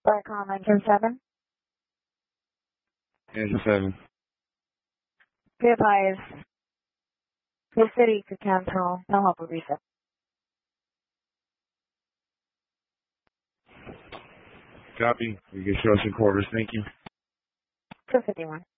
Blackcom Engine 7. Engine 7. Be advised, the city could cancel. No help will be sent. 'Copy. We get show us in quarters. Thank you. 251.